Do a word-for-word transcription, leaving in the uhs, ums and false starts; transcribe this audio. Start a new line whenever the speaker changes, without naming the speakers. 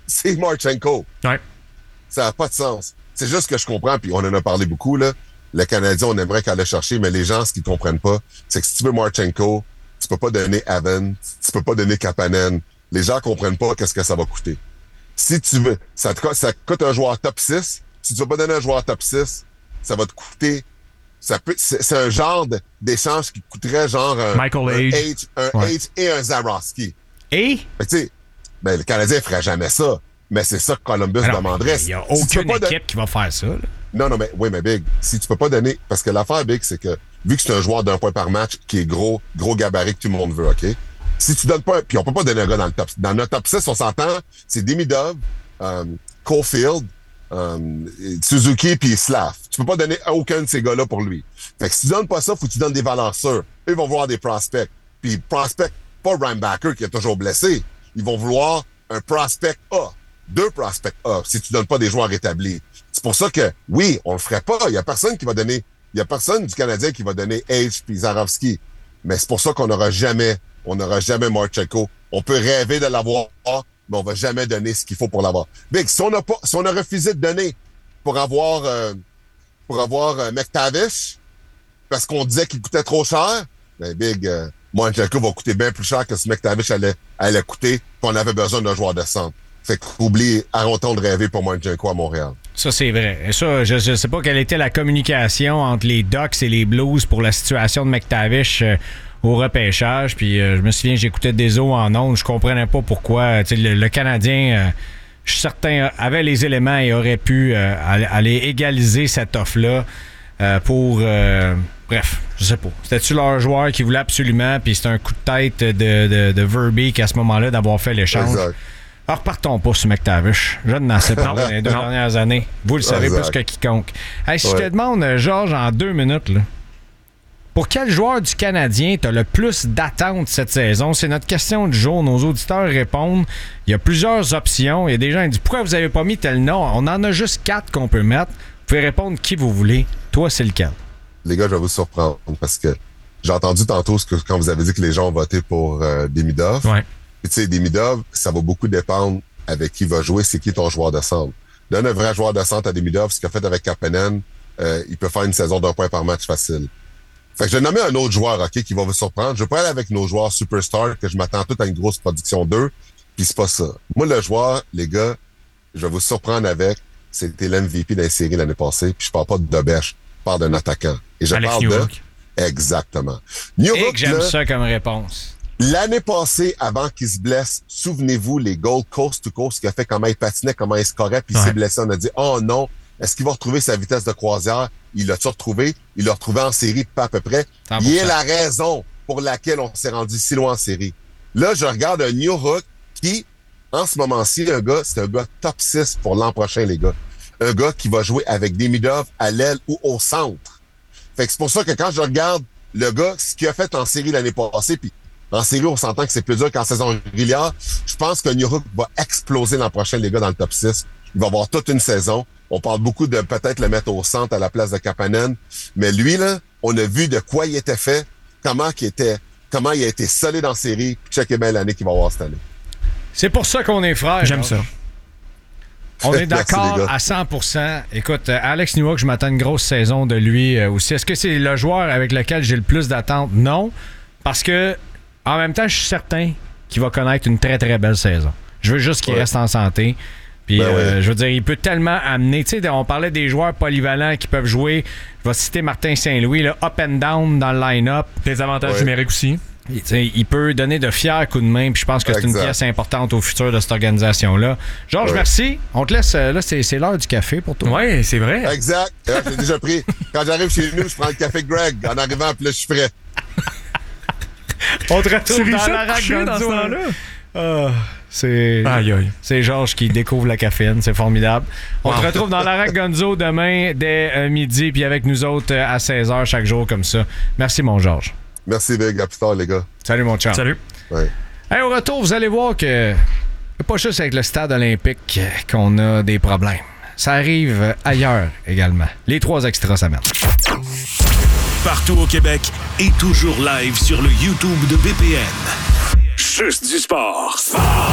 c'est Marchenko.
Ouais.
Ça n'a pas de sens. C'est juste que je comprends, puis on en a parlé beaucoup, là. Le Canadien, on aimerait qu'elle le chercher, mais les gens, ce qu'ils comprennent pas, c'est que si tu veux Marchenko, tu peux pas donner Haven, tu peux pas donner Kapanen. Les gens comprennent pas qu'est-ce que ça va coûter. Si tu veux, ça te ça coûte un joueur top six. Si tu veux pas donner un joueur top six, ça va te coûter, ça peut, c'est, c'est un genre de, d'échange qui coûterait genre un,
Michael
un
Age.
H, un
Ouais.
H et un Zarowski.
Et?
Fait que tu sais, ben, le Canadien ferait jamais ça. Mais c'est ça que Columbus
Alors,
demanderait.
il n'y a
Si tu peux
aucune
pas
équipe
don-
qui va faire ça. Là.
Non, non, mais oui, mais Big, si tu peux pas donner, parce que l'affaire Big, c'est que vu que c'est un joueur d'un point par match qui est gros, gros gabarit que tout le monde veut, ok. Si tu donnes pas, puis on peut pas donner un gars dans le top, dans notre top six, on s'entend, c'est Demidov, euh, Caulfield, euh, Suzuki puis Slav. Tu peux pas donner aucun de ces gars-là pour lui. Fait que si tu donnes pas ça, faut que tu donnes des valeurs sûres. Eux, ils vont vouloir des prospects. Puis prospect, pas Reinbacker qui est toujours blessé. Ils vont vouloir un prospect A. Deux prospects A, si tu donnes pas des joueurs établis. C'est pour ça que, oui, on le ferait pas. Il y a personne qui va donner, il y a personne du Canadien qui va donner H puis Zarowski. Mais c'est pour ça qu'on n'aura jamais, on n'aura jamais Marchenko. On peut rêver de l'avoir, mais on va jamais donner ce qu'il faut pour l'avoir. Big, si on a pas, si on a refusé de donner pour avoir, euh, pour avoir euh, McTavish, parce qu'on disait qu'il coûtait trop cher, ben Big, euh, Marchenko va coûter bien plus cher que ce McTavish allait, allait coûter, qu'on avait besoin d'un joueur de centre. Fait qu'oublie, arrêtons de rêver pour Marchenko à Montréal.
Ça, c'est vrai. Et ça, je ne sais pas quelle était la communication entre les Ducks et les Blues pour la situation de McTavish euh, au repêchage. Puis euh, je me souviens, j'écoutais des eaux en ondes. Je comprenais pas pourquoi. Le, le Canadien, euh, je suis certain, avait les éléments et aurait pu euh, aller égaliser cette offre-là euh, pour... Euh, bref, je sais pas. C'était-tu leur joueur qui voulait absolument, puis c'était un coup de tête de, de, de Verbeek à ce moment-là d'avoir fait l'échange.
Exact.
Alors, partons pas sur McTavish. Je n'en sais pas dans les deux dernières années. Vous le savez
Exact.
plus que quiconque. Hey, si
Ouais.
je te demande, Georges, en deux minutes, là, pour quel joueur du Canadien tu as le plus d'attentes cette saison? C'est notre question du jour. Nos auditeurs répondent. Il y a plusieurs options. Il y a des gens qui disent « Pourquoi vous n'avez pas mis tel nom? » On en a juste quatre qu'on peut mettre. Vous pouvez répondre qui vous voulez. Toi, c'est lequel?
Les gars, je vais vous surprendre parce que j'ai entendu tantôt ce que, quand vous avez dit que les gens ont voté pour euh, Demidov.
Ouais.
Puis tu sais, Demidov, ça va beaucoup dépendre avec qui va jouer, c'est qui ton joueur de centre. Donne un vrai joueur de centre à Demidov, ce qu'il a fait avec Kapanen, euh, il peut faire une saison d'un point par match facile. Fait que je vais nommer un autre joueur, OK, qui va vous surprendre. Je vais pas aller avec nos joueurs superstars, que je m'attends tout à une grosse production d'eux, puis c'est pas ça. Moi, le joueur, les gars, je vais vous surprendre avec, c'était l'M V P dans les séries l'année passée, puis je parle pas de Dobèche, je parle d'un attaquant. Et je
Alex
parle
Newhook.
de... Exactement.
Et
Newhook,
que j'aime
là,
ça comme réponse.
l'année passée, avant qu'il se blesse, souvenez-vous, les Gold Coast to Coast, qu'il a fait comment il patinait, comment il scorait, puis il
Ouais.
s'est blessé. On a dit, oh non, est-ce qu'il va retrouver sa vitesse de croisière? Il l'a-tu retrouvé? Il l'a retrouvé en série, pas à peu près.
cent pour cent.
Il est la raison pour laquelle on s'est rendu si loin en série. Là, je regarde un Newhook qui, en ce moment-ci, un gars, c'est un gars top six pour l'an prochain, les gars. Un gars qui va jouer avec Demidov à l'aile ou au centre. Fait que c'est pour ça que quand je regarde le gars, ce qu'il a fait en série l'année passée, puis en série, on s'entend que c'est plus dur qu'en saison régulière. Je pense que Newhook va exploser l'an prochain, les gars, dans le top six. Il va avoir toute une saison. On parle beaucoup de peut-être le mettre au centre à la place de Kapanen. Mais lui, là, on a vu de quoi il était fait, comment il était, comment il a été solide en série. Checkez bien l'année qu'il va avoir cette année.
C'est pour ça qu'on est frères.
J'aime
Georges.
ça.
On est
Merci,
d'accord
les gars.
à cent pour cent. Écoute, euh, Alex Newhook, je m'attends à une grosse saison de lui euh, aussi. Est-ce que c'est le joueur avec lequel j'ai le plus d'attentes? Non. Parce que, en même temps, je suis certain qu'il va connaître une très, très belle saison. Je veux juste qu'il
Ouais.
reste en santé. Puis,
Ben
euh,
ouais.
je veux dire, il peut tellement amener. Tu sais, on parlait des joueurs polyvalents qui peuvent jouer. Je vais citer Martin Saint-Louis, là, up and down dans le line-up.
Des avantages
Ouais.
numériques aussi.
Il, tu sais, il peut donner de fiers coups de main, puis je pense que c'est une
Exact.
pièce importante au futur de cette organisation-là. Georges,
Ouais.
merci. On te laisse. euh, Là, c'est, c'est l'heure du café pour toi.
Ouais, c'est vrai.
Exact. Là, j'ai déjà pris. Quand j'arrive chez nous, je prends le café Greg. En arrivant, puis là, je suis prêt.
On te
Tu
retrouve dans
réussis
la
à te coucher dans ce temps-là?
Ah, c'est,
Aïe, aïe.
c'est Georges qui découvre la caféine. C'est formidable. On
Wow.
te retrouve dans la Rack Gonzo demain dès euh, midi, puis avec nous autres euh, à seize heures chaque jour comme ça. Merci, mon Georges.
Merci, Big. À plus tard, les gars.
Salut, mon chum.
Salut.
Ouais.
Hey, au retour, vous allez voir que c'est pas juste avec le stade olympique qu'on a des problèmes. Ça arrive ailleurs également. Les trois extras semaines.
Partout au Québec et toujours live sur le YouTube de B P N. Juste du sport. Sport!